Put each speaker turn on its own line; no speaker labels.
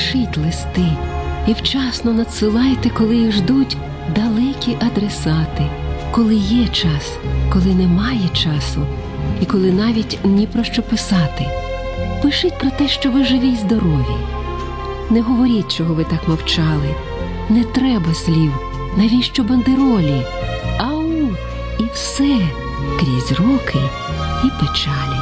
пишіть листи і вчасно надсилайте, коли їх ждуть далекі адресати, коли є час, коли немає часу і коли навіть ні про що писати. Пишіть про те, що ви живі й здорові. Не говоріть, чого ви так мовчали. Не треба слів, навіщо бандеролі? Ау! І все крізь роки і печалі.